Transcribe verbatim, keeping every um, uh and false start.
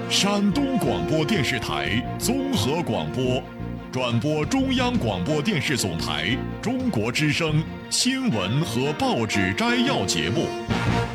山东广播电视台综合广播，转播中央广播电视总台中国之声新闻和报纸摘要节目。